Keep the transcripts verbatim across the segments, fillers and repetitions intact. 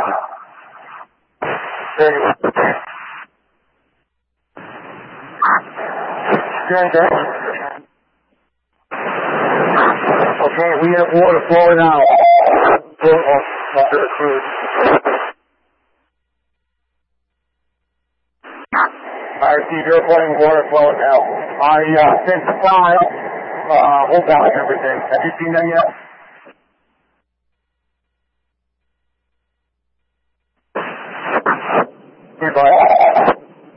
thirty-one. Okay. Okay, we have water flowing out. Water cruise. I see your flowing water flowing out. I uh, sent the file, uh, hold down everything. Have you seen that yet? Goodbye.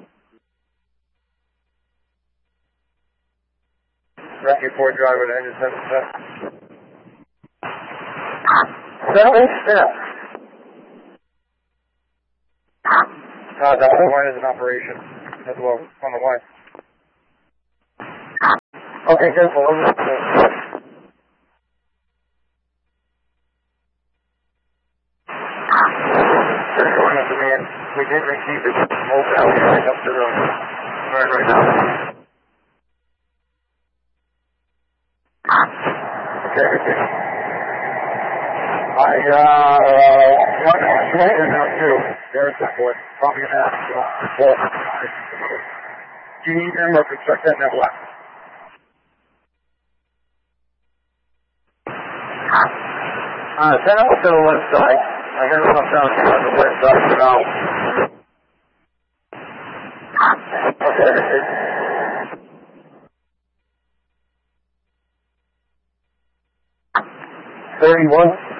Rescue Ford driver to engine seven seven. Seven steps. Uh, the other one is in operation as well on the line. Okay, careful. We did receive the mobile right up to the right right now. Okay, okay. I, uh, one, right in there too. There's the boy. Probably gonna have to go. Do you need them or construct that network? Uh, send out to the left side. I gotta come down to the left side now. Okay. Thirty-one.